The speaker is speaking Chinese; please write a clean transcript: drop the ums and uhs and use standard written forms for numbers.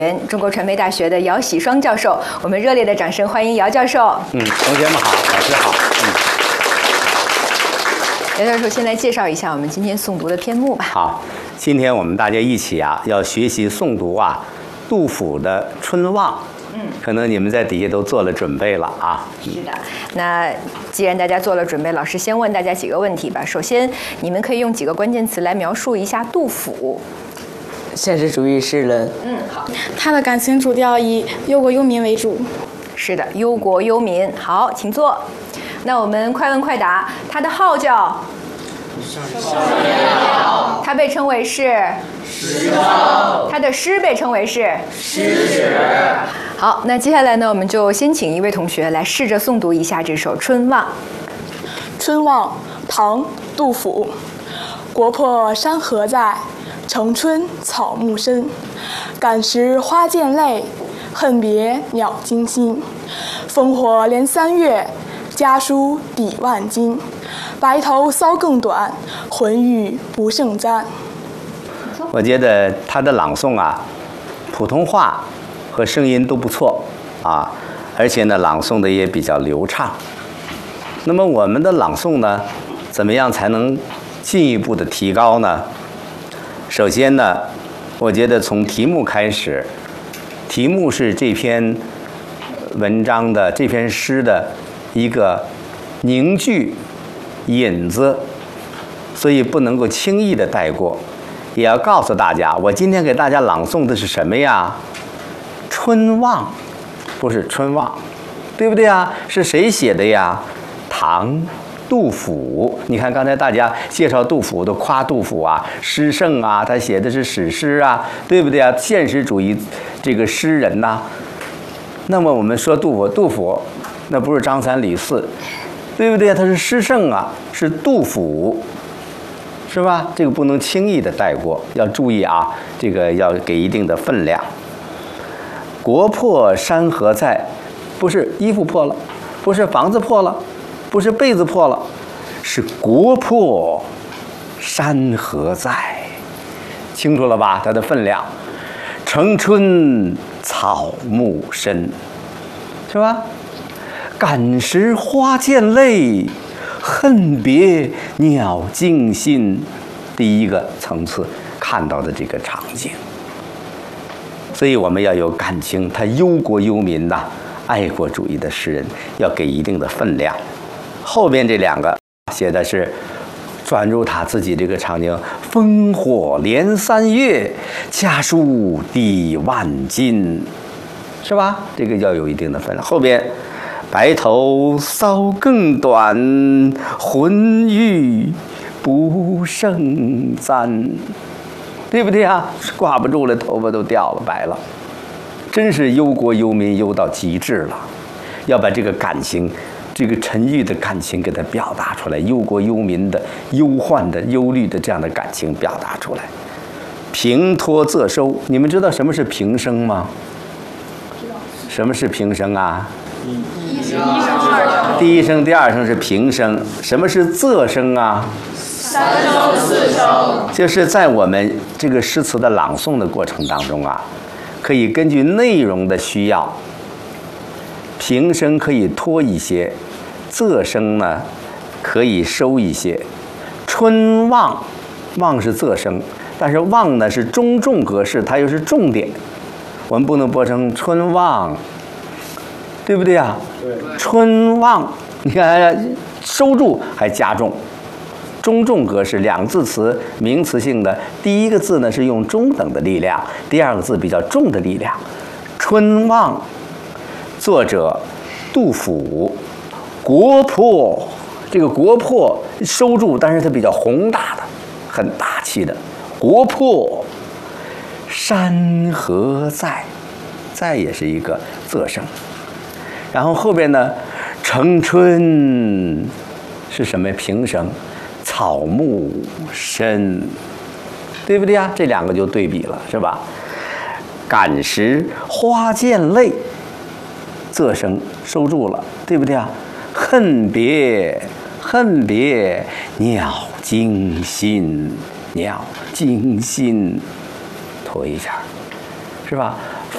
中国传媒大学的姚喜双教授，我们热烈的掌声欢迎姚教授。 同学们好，老师好。 姚教授先来介绍一下我们今天诵读的篇目吧。 好，今天我们大家一起要学习诵读杜甫的《春望》。可能你们在底下都做了准备了啊。 是的，那既然大家做了准备，老师先问大家几个问题吧。首先，你们可以用几个关键词来描述一下杜甫。 现实主义诗人。 好。 他的感情主调以忧国忧民为主。 是的，忧国忧民。好，请坐。那我们快问快答。他的号叫？他被称为是？他的诗被称为是？诗史。好，那接下来呢，我们就先请一位同学来试着诵读一下这首《春望》。 春望，唐·杜甫。国破山河在，城春草木深。感时花溅泪，恨别鸟惊心。烽火连三月，家书抵万金。白头搔更短，浑欲不胜簪。 我觉得他的朗诵普通话和声音都不错而且呢，朗诵的也比较流畅。那么我们的朗诵呢，怎么样才能进一步的提高呢？首先呢，我觉得从题目开始，题目是这篇文章的这篇诗的一个凝聚引子，所以不能够轻易的带过。也要告诉大家，我今天给大家朗诵的是什么呀？春望，不是春望，对不对啊？是谁写的呀？唐杜甫。你看刚才大家介绍杜甫都夸杜甫诗圣他写的是史诗对不对啊？现实主义这个诗人那么我们说杜甫那不是张三李四，对不对？他是诗圣是杜甫，是吧？这个不能轻易的带过，要注意这个要给一定的分量。国破山河在，不是衣服破了，不是房子破了，不是被子破了，是国破山河在，清楚了吧？它的分量。城春草木深，是吧？感时花溅泪，恨别鸟惊心。第一个层次看到的这个场景，所以我们要有感情，他忧国忧民爱国主义的诗人要给一定的分量。后边这两个写的是转入他自己这个场景，烽火连三月，家书抵万金，是吧？这个要有一定的分量。后边白头搔更短，浑欲不胜簪，对不对挂不住了，头发都掉了，白了，真是忧国忧民忧到极致了。要把这个感情，这个沉郁的感情给它表达出来，忧国忧民的忧患的忧虑的这样的感情表达出来。平托仄收，你们知道什么是平声吗？什么是平声第一声第二声是平声。什么是仄声三声四声。 就是在我们这个诗词的朗诵的过程当中可以根据内容的需要，平声可以拖一些，仄声呢可以收一些。春望，望是仄声，但是望呢是中重格式，它又是重点，我们不能播成春望，对不对对。春望，你看收住还加重，中重格式，两个字词名词性的，第一个字呢是用中等的力量，第二个字比较重的力量。春望，作者杜甫。国破，这个国破收住，但是它比较宏大的，很大气的。国破山河在，在也是一个仄声。然后后边呢，城春是什么？平声。草木深，对不对这两个就对比了，是吧？感时花溅泪，仄声收住了，对不对恨别鸟惊心，鸟惊心，拖一下，是吧？